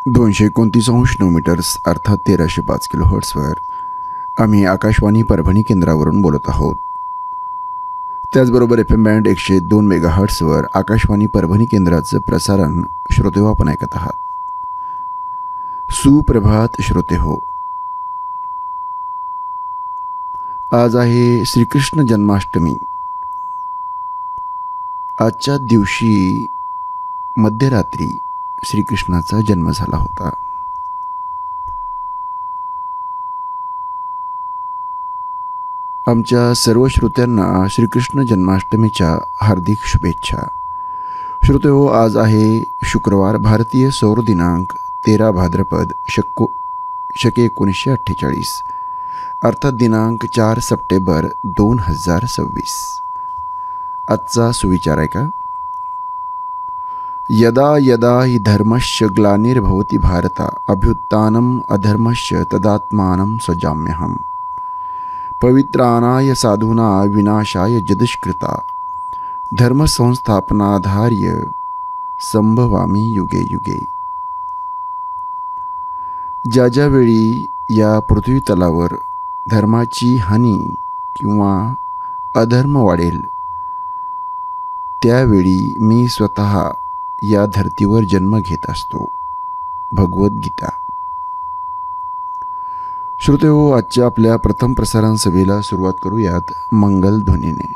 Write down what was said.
229 अर्थात 1305 किलोहर्ट्सवर आम्ही आकाशवाणी परभणी केंद्रावरून बोलत आहोत. त्याचबरोबर FM बँड 102 मेगाहर्ट्सवर आकाशवाणी परभणी केंद्राचं प्रसारण श्रोतेहो आपण ऐकत आहात. सुप्रभात श्रोते हो. आज आहे श्रीकृष्ण जन्माष्टमी. आजच्या दिवशी मध्यरात्री श्रीकृष्णाचा जन्म झाला होता. आमच्या सर्व श्रोत्यांना श्रीकृष्ण जन्माष्टमीच्या हार्दिक शुभेच्छा. श्रोतेहो, आज आहे शुक्रवार, भारतीय सौर दिनांक 13 भाद्रपद शके 1948 अर्थात दिनांक 4 सप्टेंबर 2026. आजचा सुविचार आहे का? यदा यदा हि धर्मस्य ग्लानिर्भवति भारत अभ्युत्थानम् अधर्मस्य तदात्मानं सृजाम्यहम्. पवित्राणाय साधूना विनाशाय जदुष्कृता धर्मसंस्थापनाधार्य संभवामि युगे युगे. ज्या ज्यावेळी या पृथ्वी तलावर धर्माची हानी किंवा अधर्म वाढेल त्यावेळी मी स्वतः या धर्तीवर जन्म घेत असतो. भगवद्गीता. श्रोतेहो, आजच्या आपल्या प्रथम प्रसारण सभेला सुरुवात करूयात मंगल ध्वनीने.